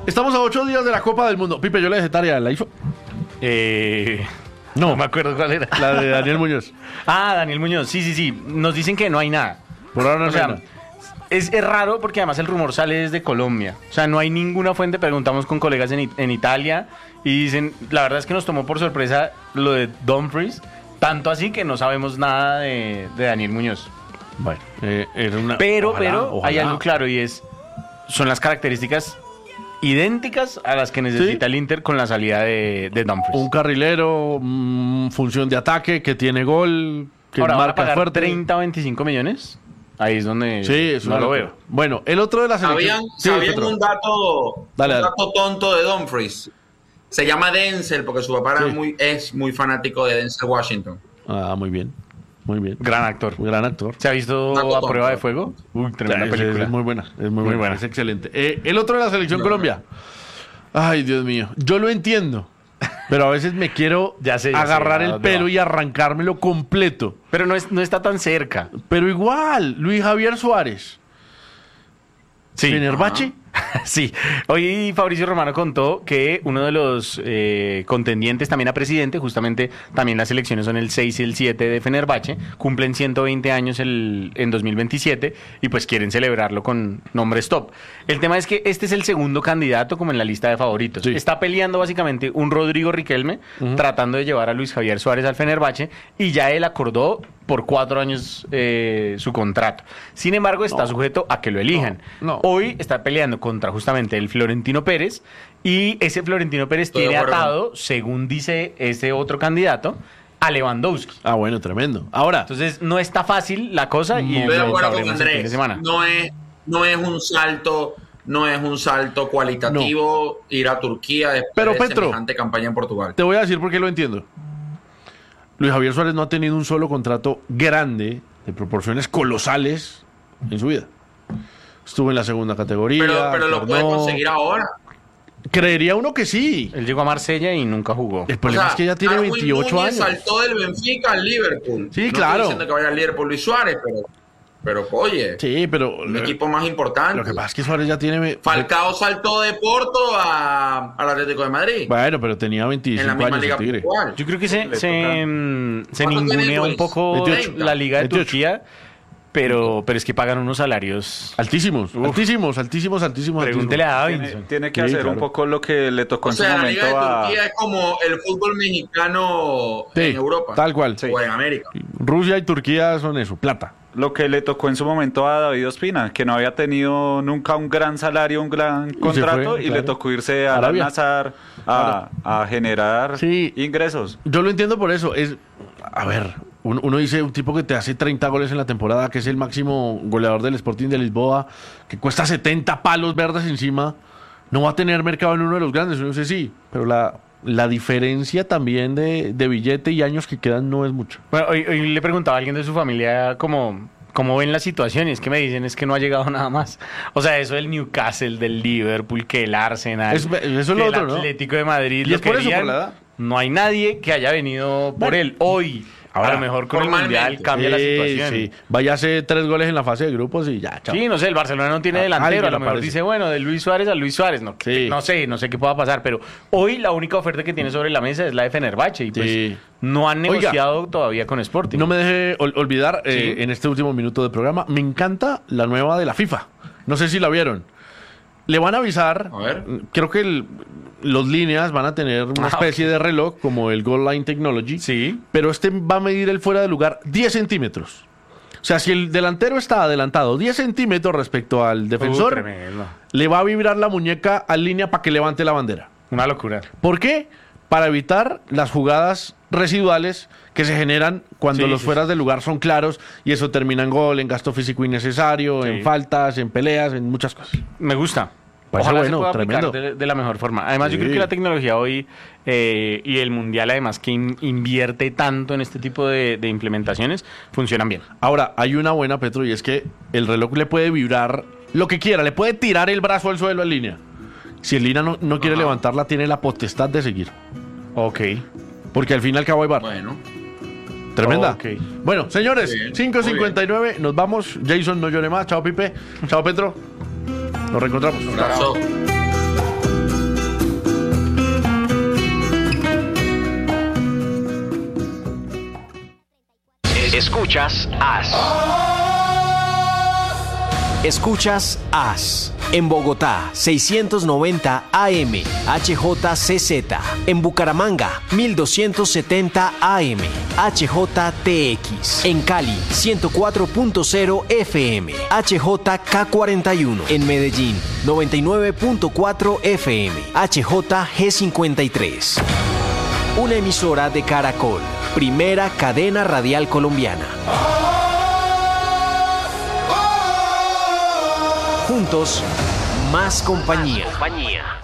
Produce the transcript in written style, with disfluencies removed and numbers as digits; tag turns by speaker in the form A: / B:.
A: Estamos a 8 días de la Copa del Mundo. Pipe, yo le dejé tarea, ¿la hizo?
B: No me acuerdo cuál era.
A: La de Daniel Muñoz.
B: Daniel Muñoz, sí. Nos dicen que no hay nada.
A: Por ahora no hay nada.
B: Es raro porque además el rumor sale desde Colombia. O sea, no hay ninguna fuente. Preguntamos con colegas en Italia y dicen, la verdad es que nos tomó por sorpresa lo de Dumfries. Tanto así que no sabemos nada de Daniel Muñoz.
A: Bueno, era una...
B: Pero
A: ojalá.
B: hay algo claro y son las características idénticas a las que necesita el Inter con la salida de Dumfries.
A: Un carrilero, función de ataque, que tiene gol, que
B: ahora,
A: marca
B: ¿van a pagar
A: fuerte.
B: 30 o 25 millones? Ahí es donde
A: eso
B: no lo veo.
A: Bueno, el otro de la selección...
C: ¿Sabían un dato tonto de Dumfries? Se llama Denzel porque su papá es muy fanático de Denzel Washington.
A: Muy bien.
B: Gran actor.
A: ¿Se
B: ha visto A Prueba de Fuego? Tremenda película.
A: Es muy buena. Es muy buena. Es excelente. El otro de la selección Colombia. Ay, Dios mío. Yo lo entiendo. Pero a veces me quiero agarrar el pelo y arrancármelo completo.
B: Pero no está tan cerca.
A: Pero igual, Luis Javier Suárez.
B: Sí.
A: ¿Fenerbahce?
B: Sí, hoy Fabricio Romano contó que uno de los contendientes también a presidente, justamente también las elecciones son el 6 y el 7 de Fenerbahce, cumplen 120 años en 2027 y pues quieren celebrarlo con nombres top. El tema es que este es el segundo candidato como en la lista de favoritos. Sí. Está peleando básicamente un Rodrigo Riquelme, tratando de llevar a Luis Javier Suárez al Fenerbahce y ya él acordó por 4 años su contrato. Sin embargo, está sujeto a que lo elijan. Hoy está peleando contra justamente el Florentino Pérez y ese Florentino Pérez tiene atado, según dice ese otro candidato, a Lewandowski.
A: Bueno, tremendo. Ahora,
B: entonces no está fácil la cosa y lo sabremos el fin de semana.
C: No es un salto cualitativo ir a Turquía después de semejante campaña en Portugal.
A: Te voy a decir por qué lo entiendo. Luis Javier Suárez no ha tenido un solo contrato grande, de proporciones colosales, en su vida. Estuvo en la segunda categoría.
C: Pero lo puede conseguir ahora.
A: Creería uno que sí.
B: Él llegó a Marsella y nunca jugó.
A: El problema es que ya tiene 28 años.
C: Saltó del Benfica al Liverpool.
A: Sí, claro.
C: No estoy diciendo que vaya al Liverpool Luis Suárez, pero oye.
A: Sí, pero
C: un equipo más importante.
A: Lo que pasa es que Suárez ya tiene...
C: Falcao saltó de Porto al Atlético de Madrid.
A: Bueno, pero tenía 25
C: en la misma
A: años
C: liga
A: Tigre.
B: Yo creo que se ningunea un poco la liga de 28. Turquía. Pero es que pagan unos salarios
A: altísimos.
B: Pregúntele a Davinson.
D: Tiene que hacer un poco lo que le tocó en su momento.
C: La Liga de Turquía es como el fútbol mexicano en Europa.
A: Tal cual.
C: O en América.
A: Rusia y Turquía son eso, plata.
D: Lo que le tocó en su momento a David Ospina, que no había tenido nunca un gran salario, un gran contrato, le tocó irse a Al-Nassr a generar ingresos.
A: Yo lo entiendo por eso. A ver, uno dice un tipo que te hace 30 goles en la temporada, que es el máximo goleador del Sporting de Lisboa, que cuesta 70 palos verdes encima, no va a tener mercado en uno de los grandes. Uno dice sí, pero la diferencia también de billete y años que quedan no es mucho.
B: Bueno, hoy le preguntaba a alguien de su familia cómo ven la situación y es que me dicen es que no ha llegado nada más. O sea, eso del Newcastle, del Liverpool, que el Arsenal,
A: eso es lo otro,
B: el Atlético de Madrid.
A: Y es por eso, por la edad.
B: No hay nadie que haya venido por él hoy. Ahora, a lo mejor con el Mundial cambia la situación.
A: Sí. Vaya a hacer 3 goles en la fase de grupos y ya, chao.
B: Sí, no sé, el Barcelona no tiene delantero. A lo mejor dice, bueno, de Luis Suárez a Luis Suárez. No sé qué pueda pasar. Pero hoy la única oferta que tiene sobre la mesa es la de Fenerbahce. Y pues no han negociado todavía con Sporting.
A: No me deje olvidar, en este último minuto del programa, me encanta la nueva de la FIFA. No sé si la vieron. Le van a avisar, creo que los líneas van a tener una especie de reloj como el Goal Line Technology, pero va a medir el fuera de lugar 10 centímetros. O sea, si el delantero está adelantado 10 centímetros respecto al defensor, le va a vibrar la muñeca al línea para que levante la bandera.
B: Una locura.
A: ¿Por qué? Para evitar las jugadas residuales que se generan cuando los fueras de lugar son claros y eso termina en gol, en gasto físico innecesario, en faltas, en peleas, en muchas cosas.
B: Me gusta. Ojalá se pueda aplicar de la mejor forma. Además, yo creo que la tecnología hoy y el Mundial, además, que invierte tanto en este tipo de implementaciones, funcionan bien.
A: Ahora, hay una buena, Petro, y es que el reloj le puede vibrar lo que quiera, le puede tirar el brazo al suelo en línea. Si el línea no quiere levantarla, tiene la potestad de seguir.
B: Ok.
A: Porque al fin y al cabo hay bar.
C: Bueno.
A: Tremenda. Bueno, señores, 5:59, nos vamos. Jason, no llore más. Chao, Pipe. Chao, Petro. Nos reencontramos.
C: Un abrazo.
E: Escuchas AS. Escuchas AS. En Bogotá, 690 AM, HJCZ. En Bucaramanga, 1270 AM, HJTX. En Cali, 104.0 FM, HJK41. En Medellín, 99.4 FM, HJG53. Una emisora de Caracol, primera cadena radial colombiana. Juntos, más compañía.